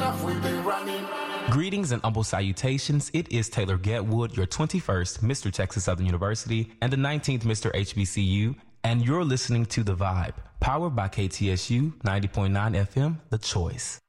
enough, we've been running. Greetings and humble salutations. It is Taylor Getwood, your 21st Mr. Texas Southern University and the 19th Mr. HBCU, and you're listening to The Vibe, powered by KTSU 90.9 FM, The Choice.